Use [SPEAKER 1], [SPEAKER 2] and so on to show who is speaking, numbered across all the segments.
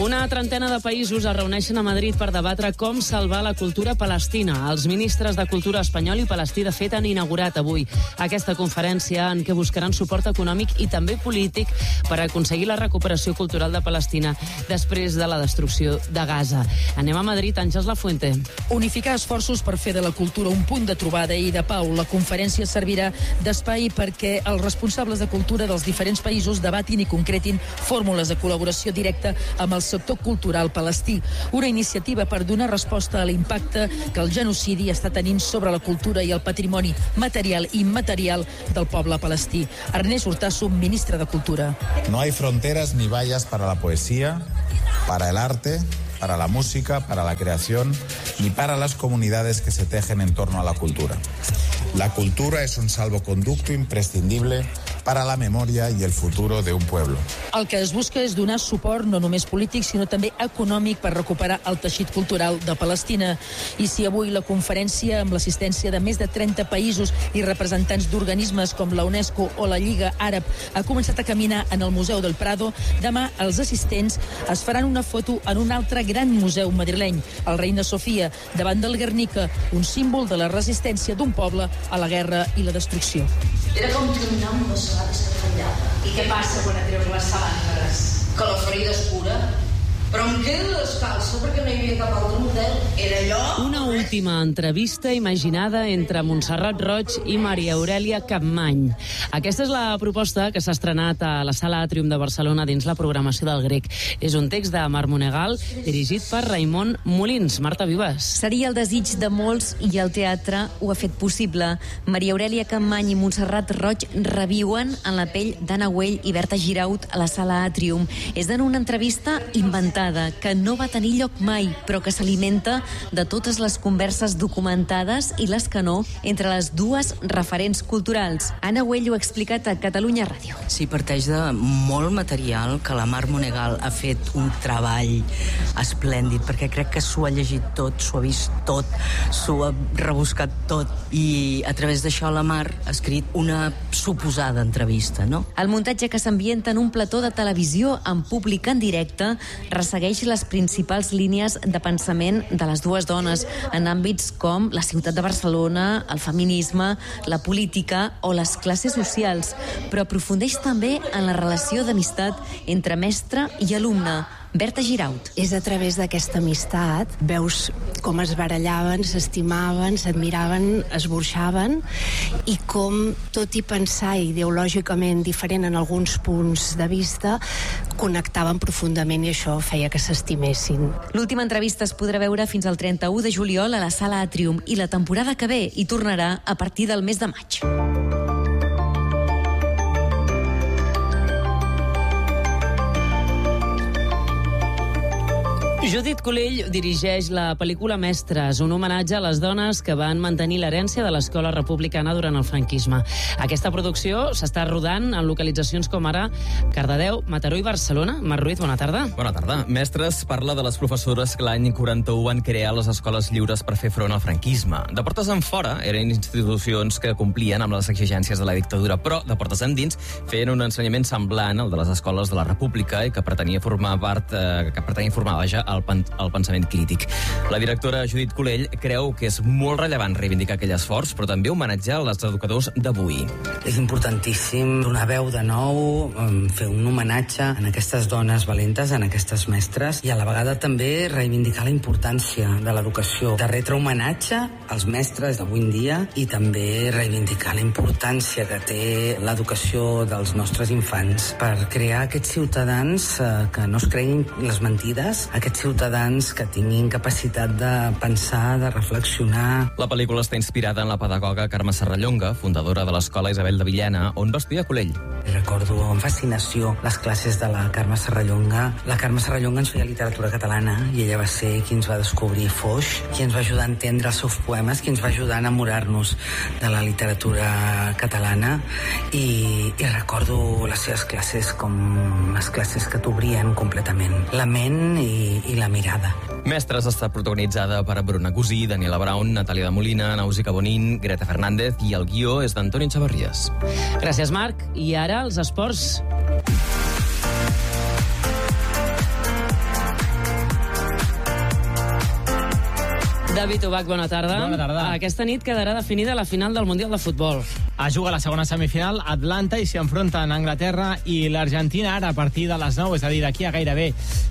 [SPEAKER 1] Una trentena de països es reuneixen a Madrid per debatre com salvar la cultura palestina. Els ministres de Cultura espanyol i palestí, de fet, han inaugurat avui aquesta conferència en què buscaran suport econòmic i també polític per aconseguir la recuperació cultural de Palestina després de la destrucció de Gaza. Anem a Madrid, Àngels Lafuente.
[SPEAKER 2] Unificar esforços per fer de la cultura un punt de trobada i de pau. La conferència servirà d'espai perquè els responsables de cultura dels diferents països debatin i concretin fórmules de col·laboració directa amb el sector cultural palestí. Una iniciativa per donar resposta a l'impacte que el genocidi està tenint sobre la cultura i el patrimoni material i immaterial del poble palestí. Ernest Urtasun, ministre de Cultura.
[SPEAKER 3] No hay fronteras ni vallas para la poesía, para el arte, para la música, para la creación, ni para las comunidades que se tejen en torno a la cultura. La cultura es un salvoconducto imprescindible para la memoria y el futuro de un pueblo.
[SPEAKER 2] El que es busca és donar suport no només polític, sinó també econòmic per recuperar el teixit cultural de Palestina. I si avui la conferència, amb l'assistència de més de 30 països i representants d'organismes com la UNESCO o la Lliga Àrab, ha començat a caminar en el Museu del Prado, demà els assistents es faran una foto en un altre gran museu madrileny, el Reina Sofia, davant del Guernica, un símbol de la resistència d'un poble a la guerra i la destrucció.
[SPEAKER 4] Era com caminar amb les sabates que fallava. I què passa quan et treus les sabates? Que la ferida es cura. Però em quedo descalça perquè no hi havia cap altre model. Era allò...
[SPEAKER 1] Una última entrevista imaginada entre Montserrat Roig i Maria Aurèlia Capmany. Aquesta és la proposta que s'ha estrenat a la Sala Àtrium de Barcelona dins la programació del Grec. És un text de Mar Monegal dirigit per Raimon Molins. Marta Vives.
[SPEAKER 5] Seria el desig de molts i el teatre ho ha fet possible. Maria Aurèlia Capmany i Montserrat Roig reviuen en la pell d'Anna Güell i Berta Giraut a la Sala Àtrium. És en una entrevista inventada que no va tenir lloc mai, però que s'alimenta de totes les converses documentades i les que no entre les dues referents culturals. Anna Güell ho ha explicat a Catalunya Ràdio.
[SPEAKER 6] Sí, parteix de molt material que la Mar Monegal ha fet un treball esplèndid, perquè crec que s'ho ha llegit tot, s'ho ha vist tot, s'ho ha rebuscat tot, i a través d'això la Mar ha escrit una suposada entrevista, no?
[SPEAKER 5] El muntatge, que s'ambienta en un plató de televisió en públic en directe, segueix les principals línies de pensament de les dues dones en àmbits com la ciutat de Barcelona, el feminisme, la política o les classes socials, però aprofundeix també en la relació d'amistat entre mestre i alumne. Berta Giraut.
[SPEAKER 7] És a través d'aquesta amistat, veus com es barallaven, s'estimaven, s'admiraven, es burxaven, i com, tot i pensar ideològicament diferent en alguns punts de vista, connectaven profundament i això feia que s'estimessin.
[SPEAKER 5] L'última entrevista es podrà veure fins al 31 de juliol a la Sala Àtrium i la temporada que ve hi tornarà a partir del mes de maig.
[SPEAKER 1] Judit Colell dirigeix la pel·lícula Mestres, un homenatge a les dones que van mantenir l'herència de l'escola republicana durant el franquisme. Aquesta producció s'està rodant en localitzacions com ara Cardedeu, Mataró i Barcelona. Marc Ruiz, bona tarda.
[SPEAKER 8] Bona tarda. Mestres parla de les professores que l'any 41 van crear les escoles lliures per fer front al franquisme. De portes en fora eren institucions que complien amb les exigències de la dictadura, però de portes endins feien un ensenyament semblant al de les escoles de la República i que pretenia formar el pensament crític. La directora Judit Colell creu que és molt rellevant reivindicar aquell esforç, però també homenatjar els educadors d'avui.
[SPEAKER 6] És importantíssim donar veu de nou, fer un homenatge a aquestes dones valentes, a aquestes mestres, i a la vegada també reivindicar la importància de l'educació, de retre homenatge als mestres d'avui en dia i també reivindicar la importància que té l'educació dels nostres infants per crear aquests ciutadans que no es creguin les mentides, aquests ciutadans que tinguin capacitat de pensar, de reflexionar.
[SPEAKER 8] La pel·lícula està inspirada en la pedagoga Carme Serrallonga, fundadora de l'Escola Isabel de Villena, on va estudiar Colell.
[SPEAKER 6] Recordo amb fascinació les classes de la Carme Serrallonga. La Carme Serrallonga ens feia literatura catalana i ella va ser qui ens va descobrir Foix, qui ens va ajudar a entendre els seus poemes, qui ens va ajudar a enamorar-nos de la literatura catalana, i recordo les seves classes com les classes que t'obrien completament la ment i la mirada.
[SPEAKER 8] Mestres està protagonitzada per Bruna Cusí, Daniela Brown, Natàlia de Molina, Nausica Bonín, Greta Fernández, i el guió és d'Antoni Chavarrías.
[SPEAKER 1] Gràcies, Marc. I ara els esports. David Ubach, bona tarda.
[SPEAKER 9] Bona tarda.
[SPEAKER 1] Aquesta nit quedarà definida la final del Mundial de Futbol.
[SPEAKER 9] Es juga la segona semifinal, Atlanta, i s'hi enfronten Anglaterra i l'Argentina ara a partir de les 9, és a dir, d'aquí a gairebé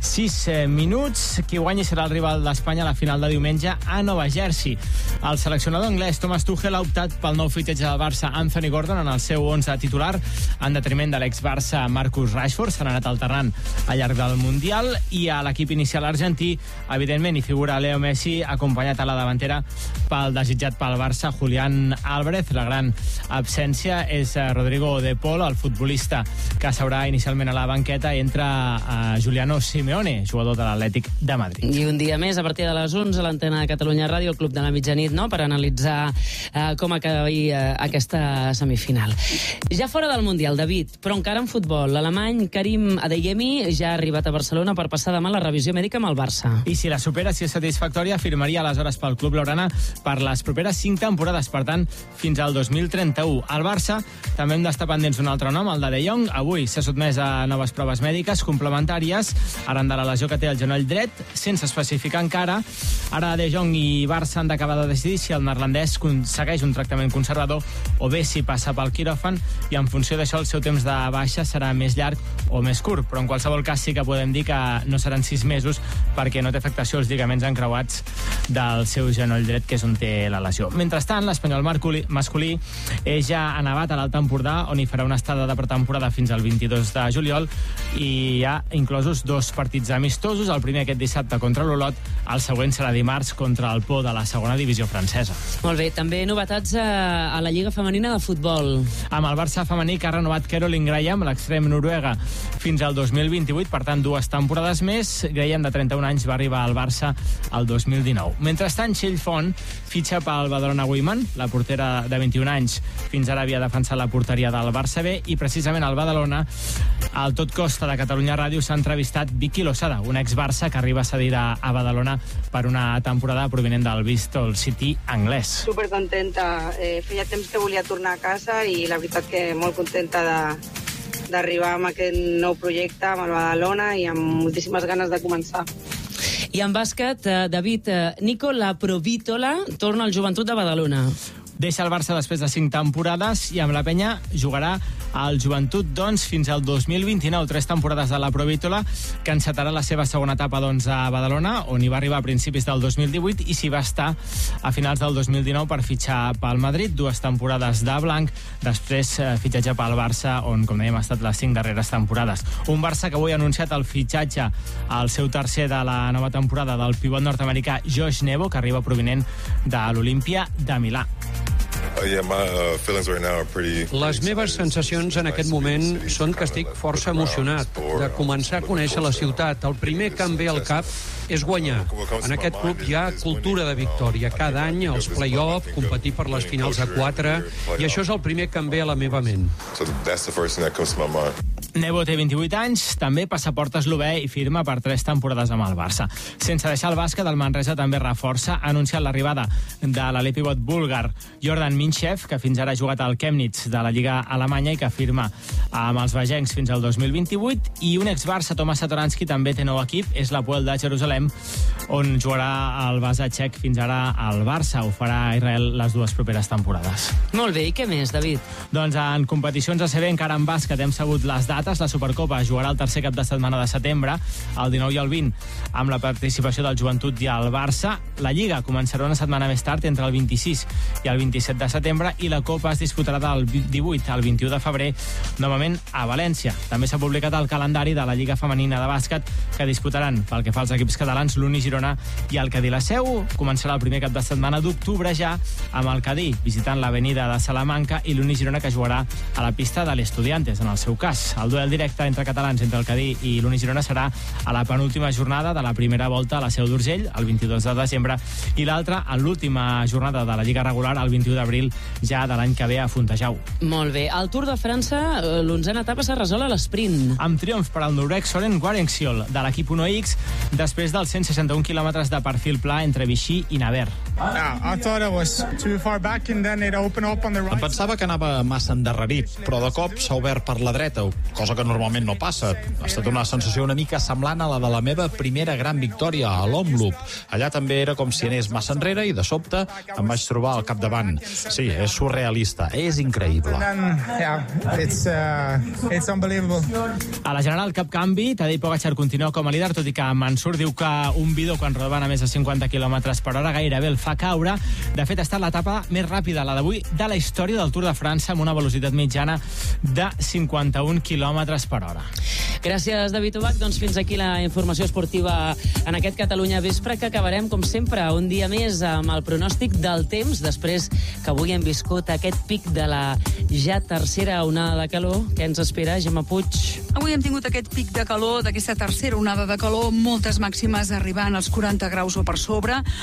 [SPEAKER 9] 6 minuts. Qui guanyi serà el rival d'Espanya a la final de diumenge a Nova Jersey. El seleccionador anglès Thomas Tuchel ha optat pel nou fitxatge del Barça Anthony Gordon en el seu 11 titular, en detriment de l'ex-Barça Marcus Rashford. S'han anat alternant al llarg del Mundial, i a l'equip inicial argentí, evidentment, hi figura Leo Messi, acompanyat a la davantera pel desitjat pel Barça Julián Álvarez. La gran absència és Rodrigo de Paul, el futbolista que s'haurà inicialment a la banqueta, i entra Giuliano Simeone, jugador de l'Atlètic de Madrid.
[SPEAKER 1] I un dia més, a partir de les 11, a l'antena de Catalunya Ràdio, el Club de la Mitjanit, no?, per analitzar com acabi aquesta semifinal. Ja fora del Mundial, David, però encara en futbol, l'alemany Karim Adeyemi ja ha arribat a Barcelona per passar demà la revisió mèdica amb el Barça.
[SPEAKER 9] I si la supera, si és satisfactòria, firmaria aleshores pel club blaugrana per les properes 5 temporades, per tant, fins al 2031. Al Barça també hem d'estar pendents d'un altre nom, el de Jong. Avui s'ha sotmès a noves proves mèdiques complementàries arran de la lesió que té el genoll dret, sense especificar encara. Ara De Jong i Barça han d'acabar de decidir si el neerlandès segueix un tractament conservador o bé si passa pel quiròfan, i en funció d'això el seu temps de baixa serà més llarg o més curt, però en qualsevol cas sí que podem dir que no seran 6 mesos perquè no té afectació als lligaments encreuats del seu genoll dret, que és on té la lesió. Mentrestant, l'Espanyol masculí és ja a Nevat, a l'Alt Empordà, on hi farà una estada de pretemporada fins al 22 de juliol, i hi ha inclosos 2 partits amistosos, el primer aquest dissabte contra l'Olot, el següent serà dimarts contra el Pau de la segona divisió francesa.
[SPEAKER 1] Molt bé, també novetats a la Lliga Femenina de Futbol.
[SPEAKER 9] Amb el Barça femení, que ha renovat Caroline Graham, l'extrem noruega, fins al 2028, per tant 2 temporades més. Graham, de 31 anys, va arribar al Barça el 2019. Mentrestant, Txell Font fitxa pel Badalona Women. La portera de 21 anys fins ara havia defensat la porteria del Barça B, i precisament al Badalona, al Tot Costa de Catalunya Ràdio, s'ha entrevistat Vicky Losada, un ex-Barça que arriba a cedir a Badalona per una temporada provinent del Bristol City anglès.
[SPEAKER 10] Supercontenta. Feia temps que volia tornar a casa i la veritat que molt contenta d'arribar amb aquest nou projecte, amb el Badalona, i amb moltíssimes ganes de començar.
[SPEAKER 1] I en bàsquet, David, Nico Laprovítola torna al Joventut de Badalona.
[SPEAKER 9] Deixa el Barça després de 5 temporades i amb la penya jugarà al Joventut, doncs, fins al 2029. 3 temporades de la Provítola, que encetarà la seva segona etapa, doncs, a Badalona, on hi va arribar a principis del 2018 i s'hi va estar a finals del 2019 per fitxar pel Madrid. 2 temporades de blanc, després fitxatge pel Barça, on, com dèiem, ha estat les 5 darreres temporades. Un Barça que avui ha anunciat el fitxatge al seu tercer de la nova temporada del pivot nord-americà Josh Nebo, que arriba provinent de l'Olímpia de Milà.
[SPEAKER 11] Les meves sensacions en aquest moment són que estic força emocionat de començar a conèixer la ciutat. El primer que em ve al cap és guanyar. En aquest club hi ha cultura de victòria. Cada any els play-off, competir per les finals a 4, i això és el primer que em ve a la meva ment.
[SPEAKER 9] Nebo té 28 anys, també passaport eslovè, i firma per 3 temporades amb el Barça. Sense deixar el bàsquet, el Manresa també reforça. Ha anunciat l'arribada de l'alè-pivot búlgar Jordan Minchev, que fins ara ha jugat al Chemnitz de la Lliga Alemanya i que firma amb els vegencs fins al 2028. I un ex-Barça, Tomas Satoranski, també té nou equip, és l'Hapoel de Jerusalem, on jugarà el base txec fins ara al Barça. Ho farà a Israel les 2 properes temporades.
[SPEAKER 1] Molt bé, i què més, David?
[SPEAKER 9] Doncs en competicions ACB, encara en bàsquet, hem sabut les dates. La Supercopa jugarà el tercer cap de setmana de setembre, el 19 i el 20, amb la participació del Joventut i el Barça. La Lliga començarà una setmana més tard, entre el 26 i el 27 de setembre, i la Copa es disputarà del 18 al 21 de febrer, novament a València. També s'ha publicat el calendari de la Lliga Femenina de Bàsquet, que disputaran, pel que fa als equips catalans, l'Uni Girona i el Cadí. La Seu començarà el primer cap de setmana d'octubre ja, amb el Cadí visitant l'avenida de Salamanca, i l'Uni Girona, que jugarà a la pista de l'Estudiantes, en el seu cas. El duel directe entre catalans, entre el Cadí i l'Uni Girona, serà a la penúltima jornada de la primera volta a la Seu d'Urgell, el 22 de desembre, i l'altra en l'última jornada de la Lliga regular, el 21 d'abril, ja de l'any que ve, a Fontejau.
[SPEAKER 1] Molt bé. Al Tour de França, l'11a etapa s'ha resolt a l'esprint.
[SPEAKER 9] Amb triomf per al noruec Søren Guarenxiol, de l'equip 1X, després dels 161 quilòmetres de perfil pla entre Vichy i Navarre.
[SPEAKER 12] Em pensava que anava massa endarrerit, però de cop s'ha obert per la dreta, cosa que normalment no passa. Ha estat una sensació una mica semblant a la de la meva primera gran victòria a l'Omloop. Allà també era com si anés massa enrere i de sobte em vaig trobar al capdavant. Sí, és surrealista, és increïble.
[SPEAKER 9] It's unbelievable. A la general cap canvi, Tadej Pogačar continua com a líder, tot i que Mansur diu que un bidó quan rodaven a més de 50 km/h gairebé el fa caure. De fet, ha estat l'etapa més ràpida, la d'avui, de la història del Tour de França, amb una velocitat mitjana de 51 km/h.
[SPEAKER 1] Gràcies, David Ubach. Doncs fins aquí la informació esportiva en aquest Catalunya Vespre, que acabarem, com sempre, un dia més amb el pronòstic del temps, després que avui hem viscut aquest pic de la ja tercera onada de calor. Què ens espera, Gemma Puig?
[SPEAKER 13] Avui hem tingut aquest pic de calor, d'aquesta tercera onada de calor, moltes màximes arribant als 40 graus o per sobre.